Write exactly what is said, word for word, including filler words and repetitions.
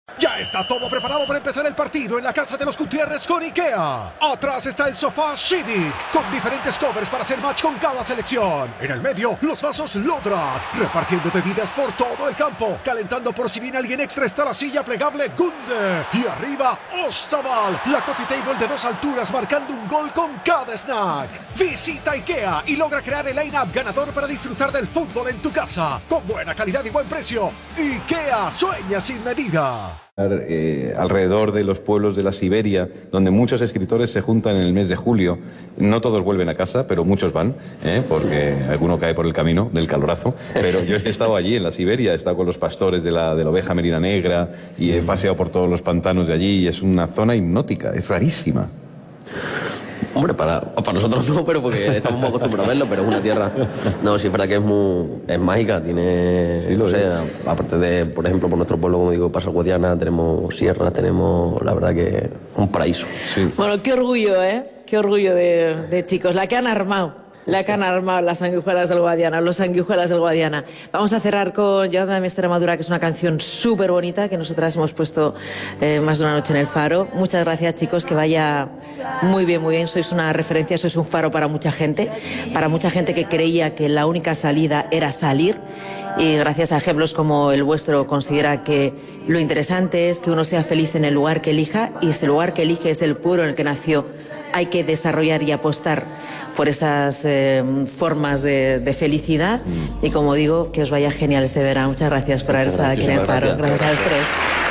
Ya está todo preparado para empezar el partido en la casa de los Gutiérrez con IKEA. Atrás está el sofá Civic, con diferentes covers para hacer match con cada selección. En el medio, los vasos Lodrat, repartiendo bebidas por todo el campo. Calentando por si viene alguien extra está la silla plegable Gunde. Y arriba, Ostaval, la coffee table de dos alturas marcando un gol con cada snack. Visita IKEA y logra crear el line-up ganador para disfrutar del fútbol en tu casa. Con buena calidad y buen precio. IKEA sueña sin medida. Eh, alrededor de los pueblos de la Siberia, donde muchos escritores se juntan en el mes de julio. No todos vuelven a casa, pero muchos van, ¿eh? Porque alguno cae por el camino del calorazo. Pero yo he estado allí en la Siberia, he estado con los pastores de la, de la oveja merina negra y he paseado por todos los pantanos de allí y es una zona hipnótica, es rarísima. Hombre, para, para nosotros no, pero porque estamos muy acostumbrados a verlo, pero es una tierra... No, sí es verdad que es muy... es mágica, tiene... Sí, lo o sea, es. aparte de, por ejemplo, por nuestro pueblo, como digo, Paso Guadiana, tenemos sierras, tenemos, la verdad que un paraíso. Sí. Bueno, qué orgullo, ¿eh? Qué orgullo de, de chicos, la que han armado. La que han armado las sanguijuelas del Guadiana, los sanguijuelas del Guadiana. Vamos a cerrar con Llévame a mi Extremadura, que es una canción súper bonita que nosotras hemos puesto eh, más de una noche en el Faro. Muchas gracias, chicos, que vaya muy bien, muy bien. Sois una referencia, sois un faro para mucha gente, para mucha gente que creía que la única salida era salir. Y gracias a ejemplos como el vuestro considera que lo interesante es que uno sea feliz en el lugar que elija, y ese lugar que elige es el pueblo en el que nació. Hay que desarrollar y apostar por esas eh, formas de, de felicidad. Mm. Y como digo, que os vaya genial este verano. Muchas gracias por haber estado aquí en el Faro. Gracias, gracias a los tres.